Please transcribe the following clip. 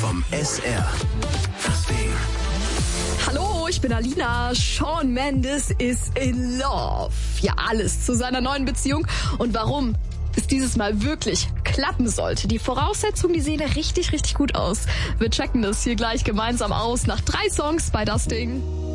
vom SR. Das Ding. Hallo, ich bin Alina. Shawn Mendes ist in love. Ja, alles zu seiner neuen Beziehung. Und warum es dieses Mal wirklich klappen sollte. Die Voraussetzungen, die sehen richtig, richtig gut aus. Wir checken das hier gleich gemeinsam aus nach 3 Songs bei Das Ding.